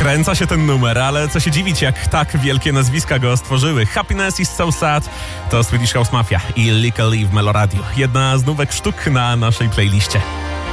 Wkręca się ten numer, ale co się dziwić, jak tak wielkie nazwiska go stworzyły. Happiness is so sad to Swedish House Mafia i Lykke Li w Meloradiu. Jedna z nówek sztuk na naszej playliście.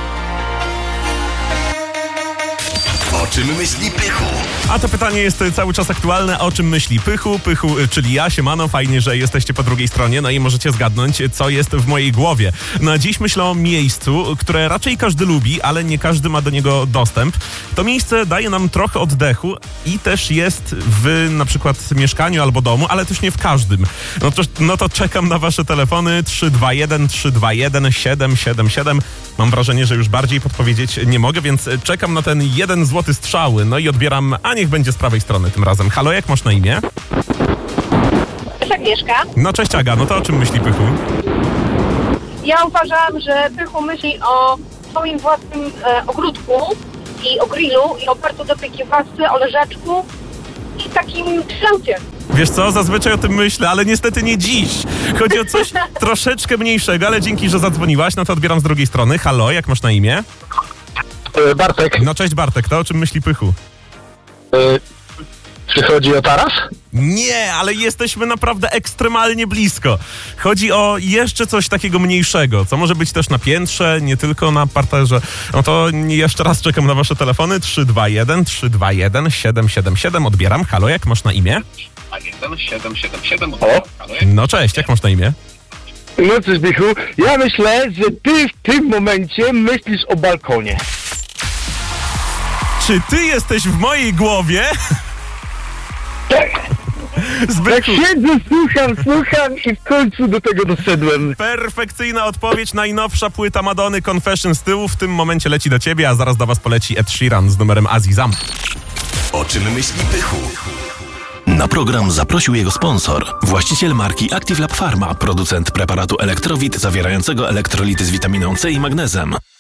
O czym myśli Pychu? A to pytanie jest cały czas aktualne. O czym myśli Pychu? Pychu, czyli ja, siemano, fajnie, że jesteście po drugiej stronie, no i możecie zgadnąć, co jest w mojej głowie. No dziś myślę o miejscu, które raczej każdy lubi, ale nie każdy ma do niego dostęp. To miejsce daje nam trochę oddechu i też jest w na przykład mieszkaniu albo domu, ale też nie w każdym. No to czekam na wasze telefony 321 321 777. Mam wrażenie, że już bardziej podpowiedzieć nie mogę, więc czekam na ten 1 złoty strzały. No i odbieram, a niech będzie z prawej strony tym razem. Halo, jak masz na imię? Cześć Agnieszka. No cześć Aga, no to o czym myśli Pychu? Ja uważam, że Pychu myśli o swoim własnym ogródku i o grillu i o bardzo dobrej kiełbasce, o leżaczku i takim kształcie. Wiesz co, zazwyczaj o tym myślę, ale niestety nie dziś. Chodzi o coś troszeczkę mniejszego, ale dzięki, że zadzwoniłaś, no to odbieram z drugiej strony. Halo, jak masz na imię? Bartek, No cześć Bartek, to o czym myśli Pychu? czy chodzi o taras? Nie, ale jesteśmy naprawdę ekstremalnie blisko. Chodzi o jeszcze coś takiego mniejszego, co może być też na piętrze, nie tylko na parterze. No to jeszcze raz czekam na wasze telefony. 321 321 777. Odbieram. Halo, jak masz na imię? 777. O? No cześć, jak masz na imię? No cóż, Bychu, ja myślę, że ty w tym momencie myślisz o balkonie. Czy ty jesteś w mojej głowie? Tak, Zbychu. siedzę, słucham i w końcu do tego doszedłem. Perfekcyjna odpowiedź. Najnowsza płyta Madony Confession z tyłu w tym momencie leci do ciebie, a zaraz do was poleci Ed Sheeran z numerem Azizam. O czym myśli Pychu? Na program zaprosił jego sponsor, właściciel marki Active Lab Pharma, producent preparatu Elektrowit zawierającego elektrolity z witaminą C i magnezem.